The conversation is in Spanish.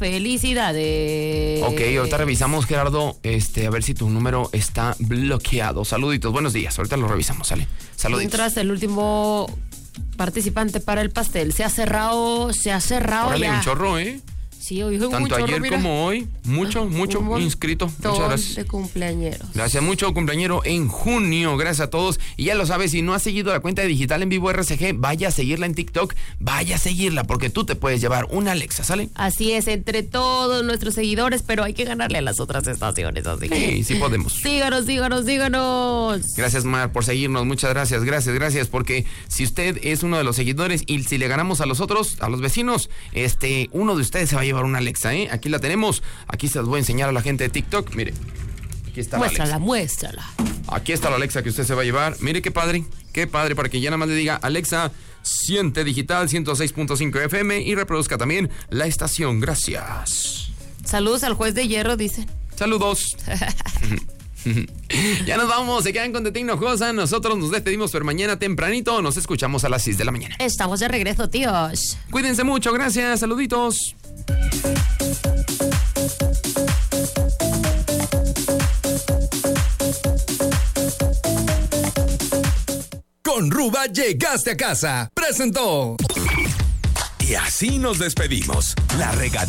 Felicidades. Ok, ahorita revisamos, Gerardo, a ver si tu número está bloqueado. Saluditos, buenos días. Ahorita lo revisamos, ¿sale? Saluditos. Mientras el último participante para el pastel se ha cerrado Órale, ya. un chorro, ¿eh? Sí, hoy fue un Tanto chorro, ayer mira. como hoy, mucho inscrito. Muchas gracias. De cumpleañeros. Gracias mucho, cumpleañero en junio. Gracias a todos. Y ya lo sabes, si no has seguido la cuenta de Digital en Vivo RCG, vaya a seguirla en TikTok, vaya a seguirla, porque tú te puedes llevar una Alexa, ¿sale? Así es, entre todos nuestros seguidores, pero hay que ganarle a las otras estaciones, así que... Sí podemos. Síganos. Gracias, Mar, por seguirnos. Muchas gracias, porque si usted es uno de los seguidores y si le ganamos a los otros, a los vecinos, uno de ustedes se va a llevar una Alexa, ¿eh? Aquí la tenemos. Aquí se las voy a enseñar a la gente de TikTok. Mire, aquí está Muéstrala. Aquí está la Alexa que usted se va a llevar. Mire qué padre, para que ya nada más le diga: Alexa, siente Digital 106.5 FM y reproduzca también la estación. Gracias. Saludos al juez de hierro, dice. Saludos. Ya nos vamos, se quedan con De Tecnojosa. Nosotros nos despedimos, pero mañana tempranito nos escuchamos a las 6 de la mañana. Estamos de regreso, tíos. Cuídense mucho, gracias, saluditos. Con Ruba llegaste a casa. Presentó. Y así nos despedimos. La regadera.